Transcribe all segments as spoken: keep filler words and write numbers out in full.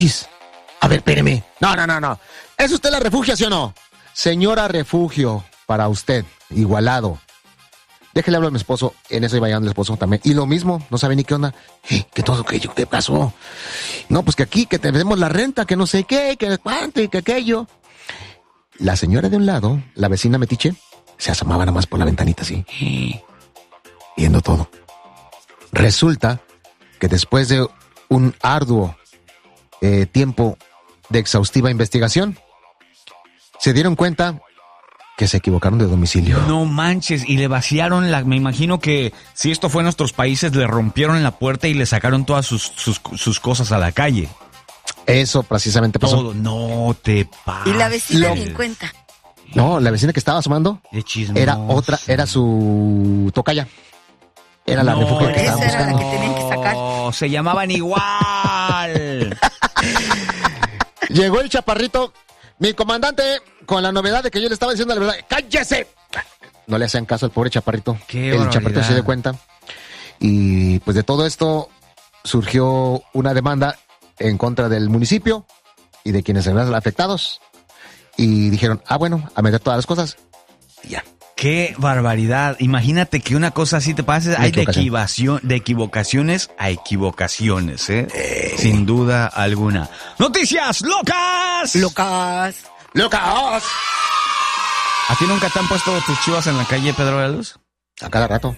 A ver, espéreme. No, no, no, no. ¿Es usted la Refugia, sí o no? Señora Refugio, para usted, igualado. Déjele hablar a mi esposo. En eso iba llegando el esposo también. Y lo mismo, no sabe ni qué onda. ¿Eh? ¿Qué todo aquello? ¿Qué pasó? No, pues que aquí, que tenemos la renta, que no sé qué, que cuánto y que aquello. La señora de un lado, la vecina metiche, se asomaba nada más por la ventanita así, viendo todo. Resulta que después de un arduo eh, tiempo de exhaustiva investigación, se dieron cuenta que se equivocaron de domicilio. No manches, y le vaciaron la... Me imagino que si esto fue en nuestros países, le rompieron la puerta y le sacaron todas sus, sus, sus cosas a la calle. Eso precisamente pasó. Todo, no te pases. Y la vecina Lo- ni en cuenta. No, la vecina que estaba asomando De chismoso. era otra, era su tocaya. Era la No, Refugio que esa estaban era la buscando. que tenían que sacar. No, se llamaban igual. Llegó el chaparrito, mi comandante, con la novedad de que yo le estaba diciendo la verdad. ¡Cállese! No le hacían caso al pobre chaparrito. Qué el barbaridad. chaparrito se dio cuenta. Y pues de todo esto surgió una demanda en contra del municipio y de quienes eran afectados. Y dijeron, ah, bueno, a meter todas las cosas. Y ya. Qué barbaridad. Imagínate que una cosa así te pase. Hay de, equivocación. equivación, de equivocaciones a equivocaciones, ¿eh? Sin duda alguna. ¡Noticias locas! Locas. ¡Locas! ¿A ti nunca te han puesto tus chivas en la calle, Pedro de la Luz? A cada rato.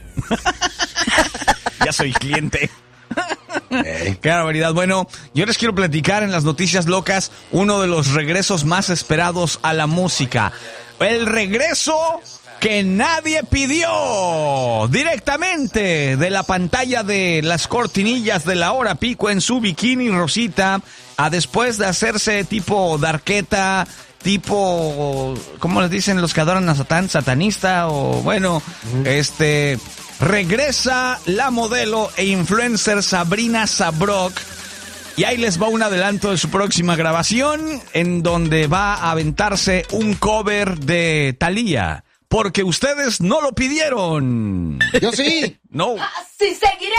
Ya soy cliente. Qué barbaridad. Bueno, yo les quiero platicar en las noticias locas uno de los regresos más esperados a la música. El regreso que nadie pidió. Directamente de la pantalla de las cortinillas de la hora pico en su bikini Rosita, a después de hacerse tipo darqueta, tipo, ¿cómo les dicen los que adoran a Satán? Satanista o bueno, este... Regresa la modelo e influencer Sabrina Sabrok. Y ahí les va un adelanto de su próxima grabación, en donde va a aventarse un cover de Thalía. Porque ustedes no lo pidieron. Yo sí. No. Así seguiré.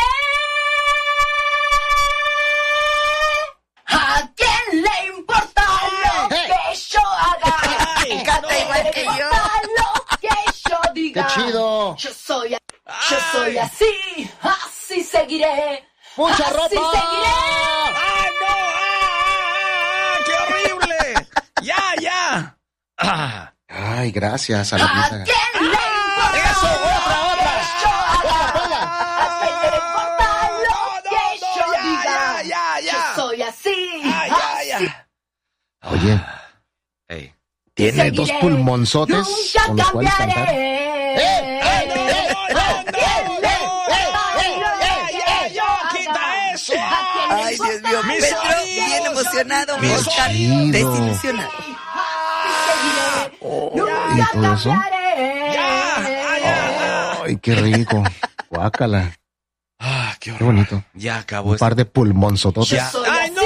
¿A quién le importa lo Hey. que yo haga? Ay, canta No igual le que importa yo. lo que yo diga. ¡Qué chido! Yo soy, a- yo soy así, así seguiré. ¡Mucha así ropa! seguiré. ¡Ah, no! ¡Ah, ah, qué horrible! ¡Ya, ya! Ah. Ay, gracias a la ¿A vida. quién le importa ¡Eso! ¡Otra, lo otra! que yo haga? ¡Otra, ¿A quién le importa lo No, que no, yo ya, diga? ya, ya, ya. Yo soy así, Ah, ya, así ya. Oye, Ey. tiene dos seguiré. pulmonzotes Nunca con los cuales cantar. cambiaré. ¡Eh! ¡Eh! no, ¡Eh! no, ¡Eh! no, ¡Eh! ¡Eh! ¡Eh! ¡Eh! ¡Eh! ¡Quita eso! Ay, Dios mío, Mis Pedro, oídos. bien emocionado. Mis Oscar, oídos. desilusionado. ¿Y todo eso? ¡Ya! Ay, qué rico. Guácala. Ah, qué Qué bonito. Ya acabó Un par de pulmonzototes. Ya. ¡Ay, no!